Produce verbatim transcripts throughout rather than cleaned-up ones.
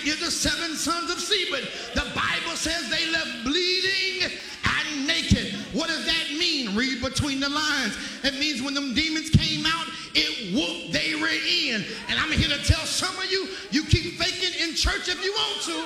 is the seven sons of Sceva. The Bible says they left bleeding and naked. What does that mean? Read between the lines. It means when them demons came out, it whooped they were in. And I'm here to tell some of you, you keep faking in church if you want to.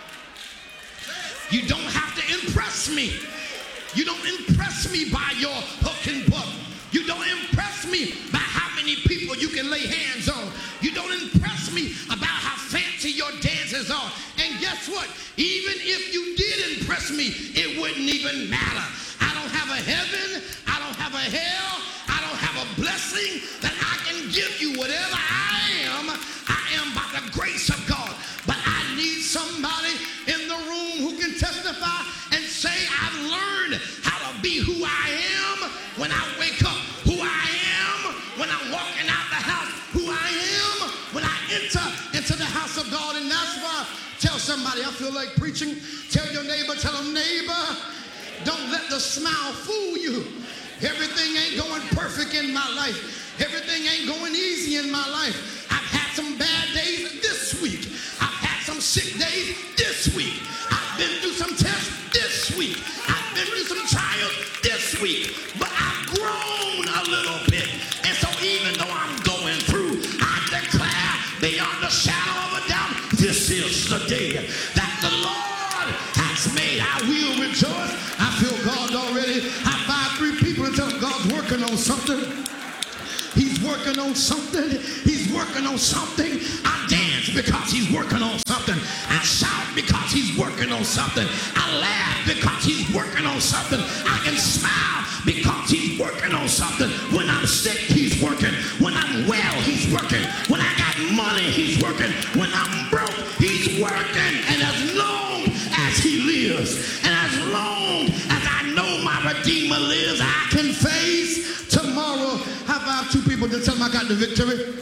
You don't have to impress me. You don't impress me by your hook and buck. You don't impress me by how many people you can lay hands on. You don't impress me about how fancy your dances are. And guess what? Even if you did impress me, it wouldn't even matter. I don't have a heaven. I don't have a hell. I don't have a blessing that I can give you. Whatever I am, I am by the grace of God. But I need somebody in the room who can testify and say, I've learned how to be who I am when I wake up, who I am when I'm walking out the house, who I am when I enter into the house of God. And that's why, tell somebody, I feel like preaching. Tell your neighbor, tell them, neighbor, don't let the smile fool you. Everything ain't going perfect in my life. Everything ain't going easy in my life. I've had some bad days this week. I've had some sick days this week. I've been through some tests this week. I've been through some trials this week. But I've grown a little bit. And so even though I'm going through, I declare beyond the shadow of a doubt, this is the day that the Lord has made. I will rejoice. I feel God already. I find three people and tell them God's working on something. He's working on something. He's working on something. I dance because he's working on something. I shout because he's working on something. I laugh because he's working on something. I can smile because he's working on something. When I'm sick, he's working. When I'm well, he's working. When I got money, he's working. When I'm broke, he's working. And as long as he lives, and as long as I know my Redeemer lives, I can face tomorrow. High five two people to tell them I got the victory.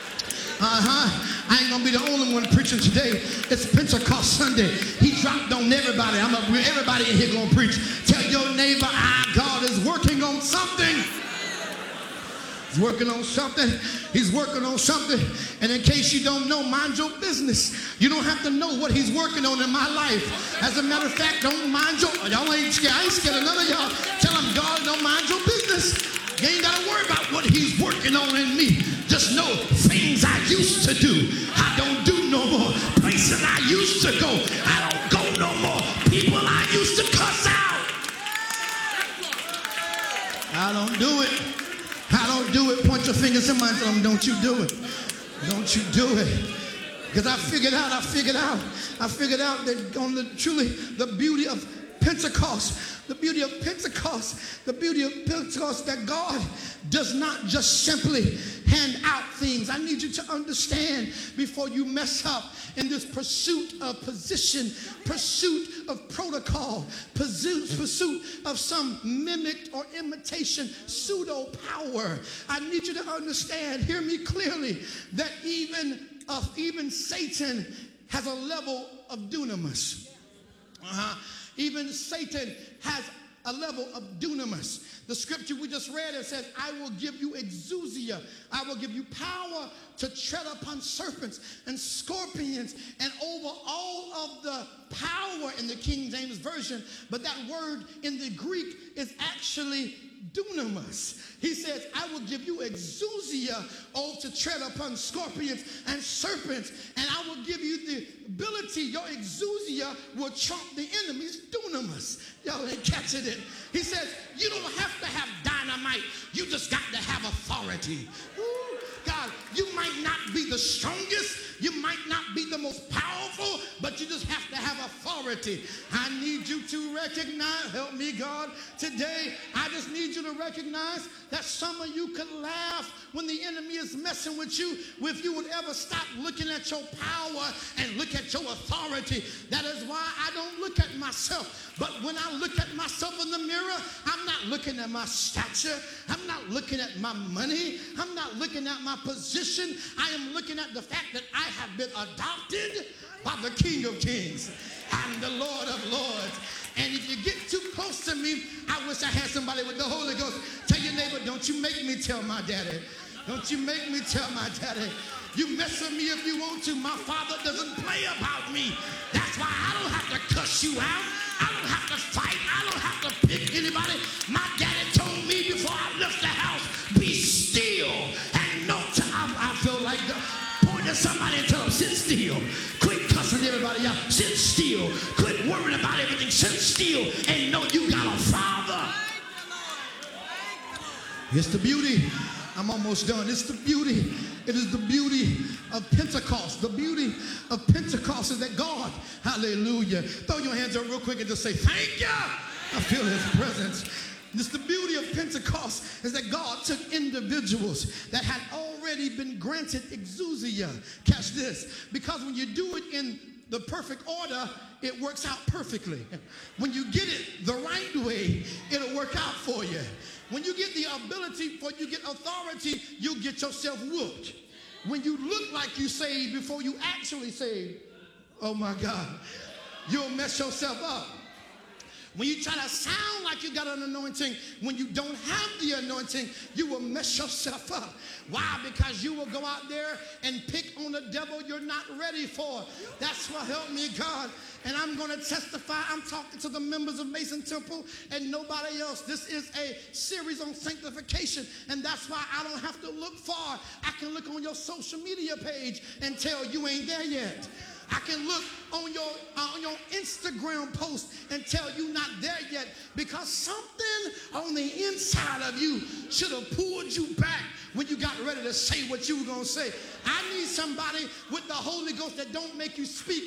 Uh-huh. I ain't gonna be the only one preaching today. It's Pentecost Sunday. He dropped on everybody. I'm a, everybody in here gonna preach. Tell your neighbor, our God is working on something. He's working on something. He's working on something. And in case you don't know, mind your business. You don't have to know what he's working on in my life. As a matter of fact, don't mind your, y'all ain't scared. I ain't scared of none of y'all. Tell him, God, don't mind your business. You ain't got to worry about what he's working on in me. Just know things I used to do, I don't do no more. Places I used to go, I don't go no more. People I used to cuss out, I don't do it. I don't do it. Point your fingers in mine and tell them, don't you do it. Don't you do it. Because I figured out, I figured out, I figured out that on the truly the beauty of Pentecost, the beauty of Pentecost, the beauty of Pentecost, that God does not just simply hand out things. I need you to understand before you mess up in this pursuit of position, pursuit of protocol, pursuit, pursuit of some mimicked or imitation pseudo power. I need you to understand, hear me clearly, that even, uh, even Satan has a level of dunamis. Uh-huh. Even Satan has a level of dunamis. The scripture we just read, it says, I will give you exousia. I will give you power to tread upon serpents and scorpions and over all of the power in the King James Version. But that word in the Greek is actually dunamis. He says, I will give you exousia, oh, to tread upon scorpions and serpents, and I will give you the ability, your exousia will trump the enemy's dunamis. Y'all ain't catching it. He says, you don't have to have dynamite, you just got to have authority. Ooh, God, you might not be the strongest, you might not be the most powerful, but you just have to have authority. I need you to recognize, help me God, today, I just need you to recognize that some of you could laugh when the enemy is messing with you. If you would ever stop looking at your power and look at your authority. That is why I don't look at myself. But when I look at myself in the mirror, I'm not looking at my stature. I'm not looking at my money. I'm not looking at my position. I am looking at the fact that I have been adopted by the King of Kings and the Lord of Lords. And if you get too close to me, I wish I had somebody with the Holy Ghost. Tell your neighbor, don't you make me tell my daddy. Don't you make me tell my daddy. You mess with me if you want to. My father doesn't play about me. me. That's why I don't have to cuss you out. I don't have to fight. I don't have to pick anybody. My daddy told me before I left the house, be still and know to, I, I feel like the, point at somebody and tell them, sit still. Quit cussing everybody out. Sit still. Quit worrying about everything. Sit still and know you got a Father. It's the beauty. I'm almost done. It's the beauty. It is the beauty of Pentecost. The beauty of Pentecost is that God, hallelujah. Throw your hands up real quick and just say, thank you. I feel his presence. It's the beauty of Pentecost is that God took individuals that had already been granted exousia. Catch this. Because when you do it in the perfect order, it works out perfectly. When you get it the right way, it'll work out for you. When you get the ability, for you get authority, you get yourself whooped. When you look like you saved before you actually saved, oh my God, you'll mess yourself up. When you try to sound like you got an anointing, when you don't have the anointing, you will mess yourself up. Why? Because you will go out there and pick on the devil you're not ready for. That's what helped me, God. And I'm going to testify. I'm talking to the members of Mason Temple and nobody else. This is a series on sanctification, and that's why I don't have to look far. I can look on your social media page and tell you ain't there yet. I can look on your, uh, on your Instagram post and tell you not there yet, because something on the inside of you should have pulled you back when you got ready to say what you were going to say. I need somebody with the Holy Ghost that don't make you speak